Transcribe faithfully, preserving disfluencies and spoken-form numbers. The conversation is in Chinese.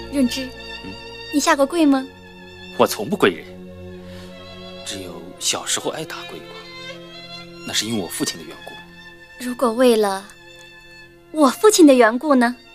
润之， 嗯， 你下过跪吗？ 我从不跪人，只有小时候挨打跪过，那是因为我父亲的缘故。 如果为了我父亲的缘故呢？